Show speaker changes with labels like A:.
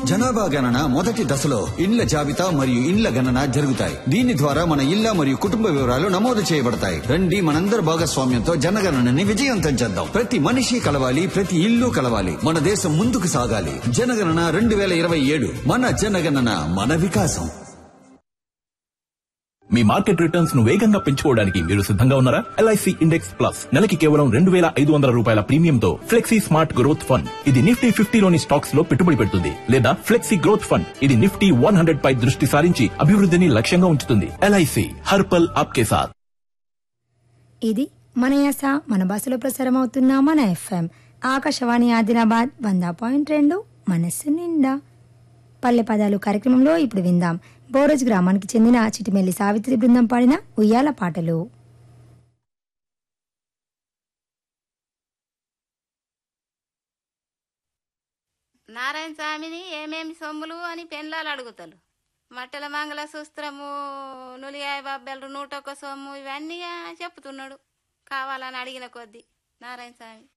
A: జనాభా గణన మొదటి దశలో ఇండ్ల జాబితా మరియు ఇండ్ల గణన జరుగుతాయి. దీని ద్వారా మన ఇళ్ల మరియు కుటుంబ వివరాలు నమోదు చేయబడతాయి. రండి మనందరి భాగస్వామ్యంతో జనగణనని విజయవంతం చేద్దాం. ప్రతి మనిషి కలవాలి, ప్రతి ఇల్లు కలవాలి. మన దేశం ముందుకు సాగాలి. జనగణన 2027. మన జనగణన, మన వికాసం.
B: మీ మార్కెట్ రిటర్న్స్ ను వేగంగా పెంచుకోవడానికి మీరు సిద్ధంగా ఉన్నారా? LIC ఇండెక్స్ ప్లస్ నెలకి కేవలం 2,500 రూపాయల ప్రీమియంతో ఫ్లెక్సీ స్మార్ట్ గ్రోత్ ఫండ్. ఇది నిఫ్టీ 50లోని స్టాక్స్ లో పెట్టుబడి పెడుతుంది. లేదా ఫ్లెక్సీ గ్రోత్ ఫండ్, ఇది నిఫ్టీ 100 పై దృష్టి సారించి అభివృద్ధిని లక్ష్యంగా ఉంచుతుంది. LIC హర్ పల్ ఆప్కే సాథ్.
C: ఇది మన యాస, మన భాషలో ప్రసారం అవుతున్న మన FM ఆకాశవాణి ఆదిలాబాద్ 100.2 మనస్సు నిండా. పల్లె పదాలు కార్యక్రమంలో ఇప్పుడు విందాం బోరజ్ గ్రామానికి చెందిన చిటిమెల్లి సావిత్రి బృందం పాడిన ఉయ్యాల పాటలు.
D: నారాయణ స్వామిని ఏమేమి సొమ్ములు అని పెండ్లాలు అడుగుతారు. మట్టెల మంగళ సూస్త్రము, నులియాయ బాబ్బెలు, 101 సొమ్ము, ఇవన్నీ చెప్తున్నాడు. కావాలని అడిగిన కొద్దీ నారాయణ స్వామి.